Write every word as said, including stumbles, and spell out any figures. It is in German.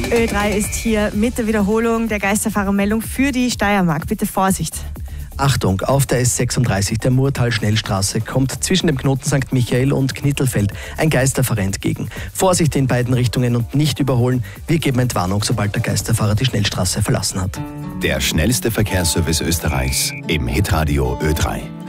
Ö drei ist hier mit der Wiederholung der Geisterfahrermeldung für die Steiermark. Bitte Vorsicht. Achtung, auf der S sechsunddreißig der Murtal-Schnellstraße kommt zwischen dem Knoten Sankt Michael und Knittelfeld ein Geisterfahrer entgegen. Vorsicht in beiden Richtungen und nicht überholen. Wir geben Entwarnung, sobald der Geisterfahrer die Schnellstraße verlassen hat. Der schnellste Verkehrsservice Österreichs im Hitradio Ö drei.